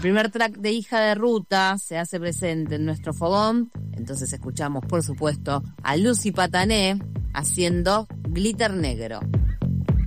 primer track de Hija de Ruta se hace presente en nuestro fogón, entonces escuchamos, por supuesto, a Lucy Patané haciendo Glitter Negro.